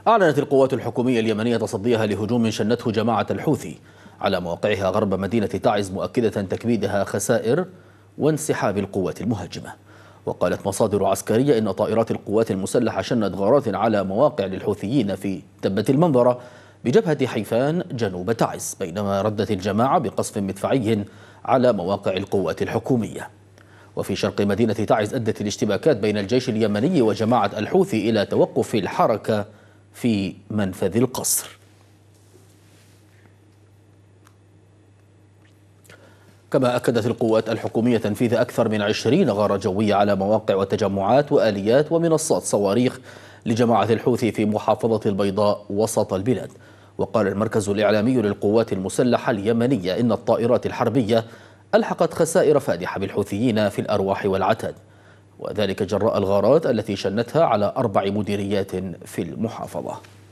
أعلنت القوات الحكومية اليمنية تصديها لهجوم شنته جماعة الحوثي على مواقعها غرب مدينة تعز، مؤكدة تكبيدها خسائر وانسحاب القوات المهاجمة. وقالت مصادر عسكرية إن طائرات القوات المسلحة شنت غارات على مواقع للحوثيين في تبة المنظرة بجبهة حيفان جنوب تعز، بينما ردت الجماعة بقصف مدفعي على مواقع القوات الحكومية. وفي شرق مدينة تعز أدت الاشتباكات بين الجيش اليمني وجماعة الحوثي إلى توقف الحركة في منفذ القصر. كما أكدت القوات الحكومية تنفيذ أكثر من 20 غارة جوية على مواقع وتجمعات وآليات ومنصات صواريخ لجماعة الحوثي في محافظة البيضاء وسط البلاد. وقال المركز الإعلامي للقوات المسلحة اليمنية إن الطائرات الحربية ألحقت خسائر فادحة بالحوثيين في الأرواح والعتاد، وذلك جراء الغارات التي شنتها على 4 مديريات في المحافظة.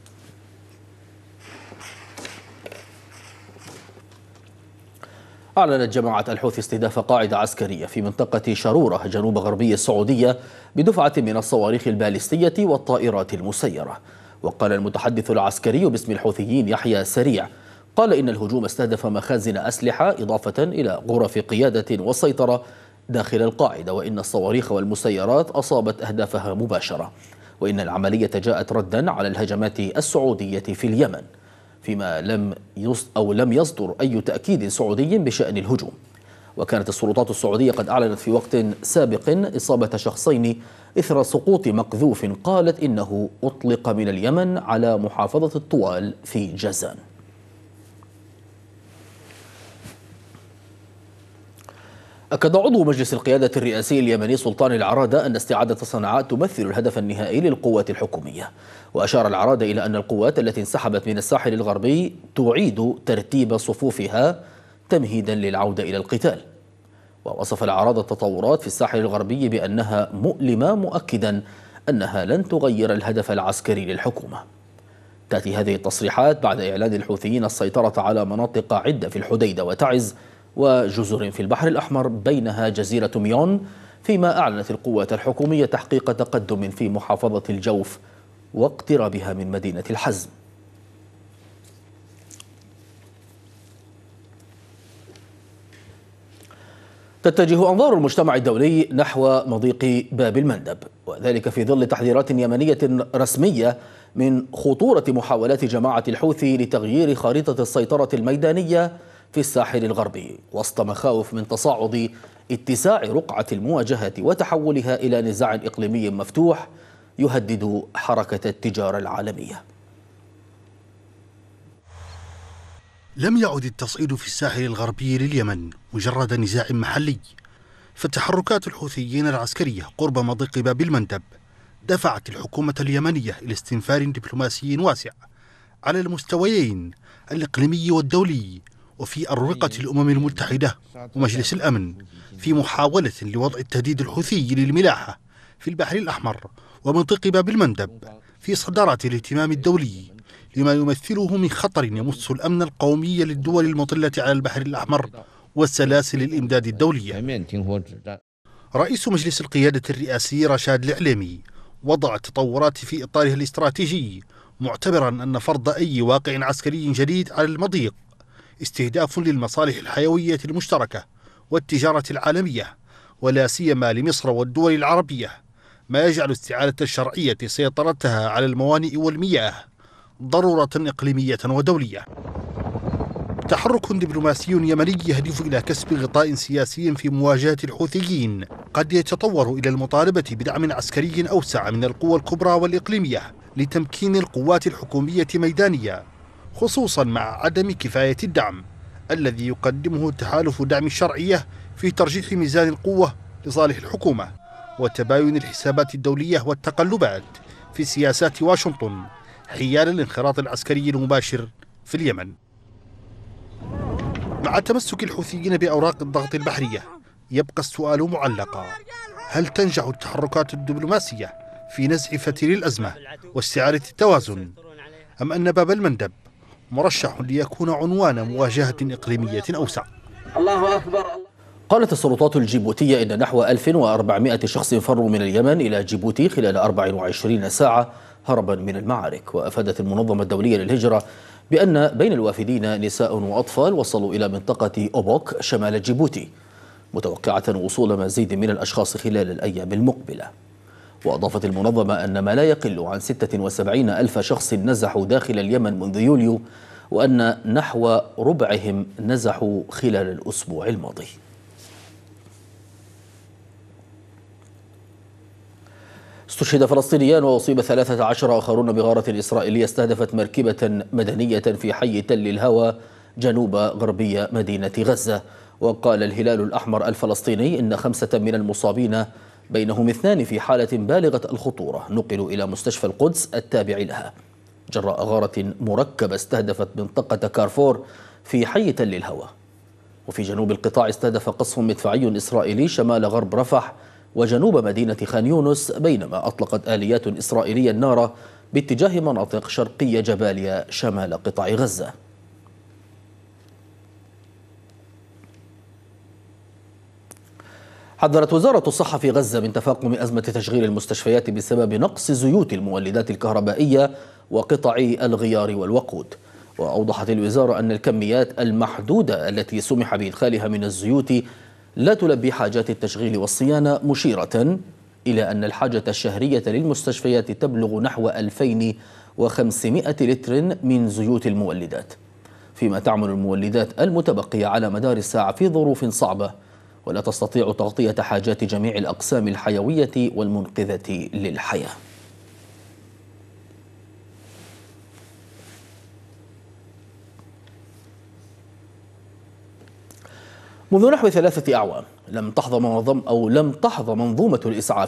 أعلنت جماعة الحوثي استهداف قاعدة عسكرية في منطقة شرورة جنوب غربي السعودية بدفعة من الصواريخ البالستية والطائرات المسيرة. وقال المتحدث العسكري باسم الحوثيين يحيى سريع قال إن الهجوم استهدف مخازن أسلحة إضافة إلى غرف قيادة والسيطرة داخل القاعدة، وإن الصواريخ والمسيرات أصابت أهدافها مباشرة، وإن العملية جاءت ردا على الهجمات السعودية في اليمن، فيما لم يصدر أي تأكيد سعودي بشأن الهجوم. وكانت السلطات السعودية قد أعلنت في وقت سابق إصابة شخصين إثر سقوط مقذوف قالت إنه أطلق من اليمن على محافظة الطوال في جازان. أكد عضو مجلس القيادة الرئاسي اليمني سلطان العرادة أن استعادة صنعاء تمثل الهدف النهائي للقوات الحكومية. وأشار العرادة إلى أن القوات التي انسحبت من الساحل الغربي تعيد ترتيب صفوفها تمهيدا للعودة إلى القتال. ووصف العرادة التطورات في الساحل الغربي بأنها مؤلمة، مؤكدا أنها لن تغير الهدف العسكري للحكومة. تأتي هذه التصريحات بعد إعلان الحوثيين السيطرة على مناطق عدة في الحديدة وتعز وجزر في البحر الأحمر بينها جزيرة ميون، فيما أعلنت القوات الحكومية تحقيق تقدم في محافظة الجوف واقترابها من مدينة الحزم. تتجه أنظار المجتمع الدولي نحو مضيق باب المندب، وذلك في ظل تحذيرات يمنية رسمية من خطورة محاولات جماعة الحوثي لتغيير خارطة السيطرة الميدانية في الساحل الغربي، وسط مخاوف من تصاعد اتساع رقعة المواجهة وتحولها إلى نزاع إقليمي مفتوح يهدد حركة التجارة العالمية. لم يعد التصعيد في الساحل الغربي لليمن مجرد نزاع محلي، فتحركات الحوثيين العسكرية قرب مضيق باب المندب دفعت الحكومة اليمنية إلى استنفار دبلوماسي واسع على المستويين الإقليمي والدولي وفي أروقة الأمم المتحدة ومجلس الأمن، في محاولة لوضع التهديد الحوثي للملاحة في البحر الأحمر ومنطقة باب المندب في صدارة الاهتمام الدولي، لما يمثله من خطر يمس الأمن القومي للدول المطلة على البحر الأحمر والسلاسل الإمداد الدولية. رئيس مجلس القيادة الرئاسي رشاد العليمي وضع التطورات في إطارها الاستراتيجي، معتبرا أن فرض أي واقع عسكري جديد على المضيق استهداف للمصالح الحيوية المشتركة والتجارة العالمية، ولا سيما لمصر والدول العربية، ما يجعل استعادة الشرعية سيطرتها على الموانئ والمياه ضرورة إقليمية ودولية. تحرك دبلوماسي يمني يهدف إلى كسب غطاء سياسي في مواجهة الحوثيين قد يتطور إلى المطالبة بدعم عسكري أوسع من القوى الكبرى والإقليمية لتمكين القوات الحكومية ميدانيا، خصوصا مع عدم كفاية الدعم الذي يقدمه تحالف دعم الشرعية في ترجيح ميزان القوة لصالح الحكومة وتباين الحسابات الدولية والتقلبات في سياسات واشنطن حيال الانخراط العسكري المباشر في اليمن. مع تمسك الحوثيين بأوراق الضغط البحرية يبقى السؤال معلقا: هل تنجح التحركات الدبلوماسية في نزع فتيل الأزمة واستعادة التوازن، أم أن باب المندب مرشح ليكون عنوان مواجهة إقليمية أوسع؟ الله أكبر. قالت السلطات الجيبوتية إن نحو 1400 شخص فروا من اليمن إلى جيبوتي خلال 24 ساعة هربا من المعارك. وأفادت المنظمة الدولية للهجرة بأن بين الوافدين نساء وأطفال وصلوا إلى منطقة أوبوك شمال جيبوتي، متوقعة وصول مزيد من الأشخاص خلال الأيام المقبلة. وأضافت المنظمة أن ما لا يقل عن 76 ألف شخص نزحوا داخل اليمن منذ يوليو، وأن نحو ربعهم نزحوا خلال الأسبوع الماضي. استشهد فلسطينيان وأصيب 13 آخرون بغارة إسرائيلية استهدفت مركبة مدنية في حي تل الهوى جنوب غربي مدينة غزة. وقال الهلال الأحمر الفلسطيني إن 5 من المصابين بينهم 2 في حالة بالغة الخطورة نقلوا إلى مستشفى القدس التابع لها جراء غارة مركبة استهدفت منطقة كارفور في حي تل الهوى. وفي جنوب القطاع استهدف قصف مدفعي إسرائيلي شمال غرب رفح وجنوب مدينة خان يونس، بينما أطلقت آليات إسرائيلية النار باتجاه مناطق شرقية جباليا شمال قطاع غزة. حذرت وزارة الصحة في غزة من تفاقم أزمة تشغيل المستشفيات بسبب نقص زيوت المولدات الكهربائية وقطع الغيار والوقود. وأوضحت الوزارة أن الكميات المحدودة التي سمح بإدخالها من الزيوت لا تلبي حاجات التشغيل والصيانة، مشيرة إلى أن الحاجة الشهرية للمستشفيات تبلغ نحو 2500 لتر من زيوت المولدات، فيما تعمل المولدات المتبقية على مدار الساعة في ظروف صعبة ولا تستطيع تغطية حاجات جميع الأقسام الحيوية والمنقذة للحياة. منذ نحو 3 أعوام لم تحظى منظومة الإسعاف